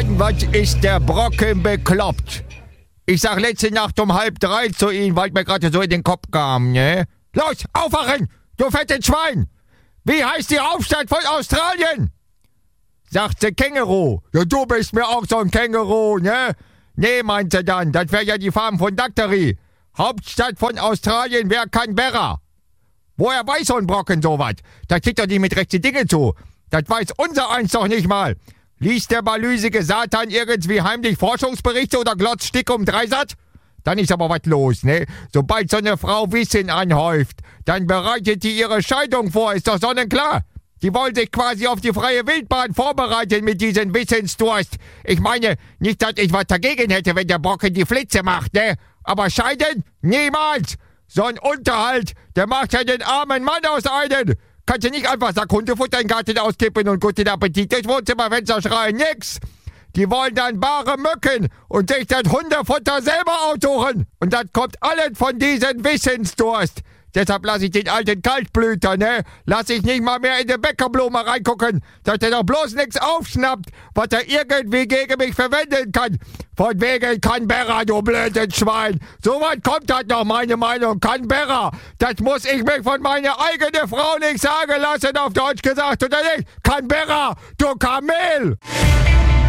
Mann, was ist der Brocken bekloppt? Ich sag letzte Nacht um 2:30 zu ihm, weil mir gerade so in den Kopf kam, ne? Los, aufwachen, du fettes Schwein! Wie heißt die Hauptstadt von Australien? Sagt sie Känguru. Ja, du bist mir auch so ein Känguru, ne? Nee, meinte dann, das wäre ja die Farm von Daktari. Hauptstadt von Australien wäre Canberra. Woher weiß so ein Brocken sowas? Da kriegt er die mit rechte Dinge zu. Das weiß unser eins doch nicht mal. Liest der balüsige Satan irgendwie heimlich Forschungsberichte oder glotzt Stick um Dreisat? Dann ist aber was los, ne? Sobald so eine Frau Wissen anhäuft, dann bereitet die ihre Scheidung vor, ist doch sonnenklar. Die wollen sich quasi auf die freie Wildbahn vorbereiten mit diesem Wissensdurst. Ich meine, nicht, dass ich was dagegen hätte, wenn der Brocken die Flitze macht, ne? Aber scheiden? Niemals! So ein Unterhalt, der macht ja den armen Mann aus einem. Kannst du nicht einfach Sack Hundefutter in den Garten auskippen und guten Appetit durchs Wohnzimmerfenster schreien? Nix! Die wollen dann bare Mücken und sich das Hundefutter selber aussuchen. Und das kommt alles von diesem Wissensdurst. Deshalb lasse ich den alten Kaltblüter, ne? Lass ich nicht mal mehr in die Bäckerblume reingucken, dass der doch bloß nix aufschnappt, was er irgendwie gegen mich verwenden kann. Von wegen Canberra, du blödes Schwein. So weit kommt das noch, meine Meinung. Canberra, das muss ich mir von meiner eigenen Frau nicht sagen lassen, auf Deutsch gesagt, oder nicht? Canberra, du Kamel!